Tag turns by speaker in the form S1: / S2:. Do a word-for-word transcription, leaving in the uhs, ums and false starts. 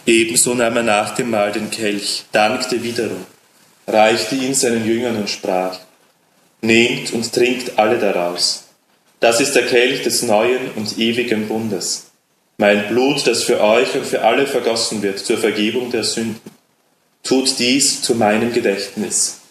S1: Ebenso nahm er nach dem Mahl den Kelch, dankte wiederum, reichte ihn seinen Jüngern und sprach: Nehmt und trinkt alle daraus. Das ist der Kelch des neuen und ewigen Bundes. Mein Blut, das für euch und für alle vergossen wird zur Vergebung der Sünden. Tut dies zu meinem Gedächtnis.